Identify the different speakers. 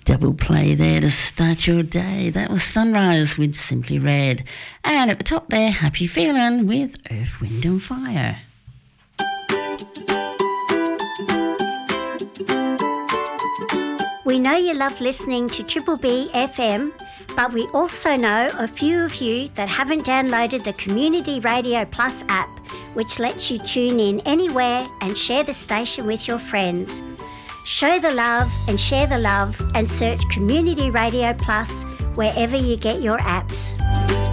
Speaker 1: Double play there to start your day. That was Sunrise with Simply Red. And at the top there, Happy Feelin' with Earth, Wind and Fire.
Speaker 2: We know you love listening to Triple B FM, but we also know a few of you that haven't downloaded the Community Radio Plus app, which lets you tune in anywhere and share the station with your friends. Show the love and share the love and search Community Radio Plus wherever you get your apps.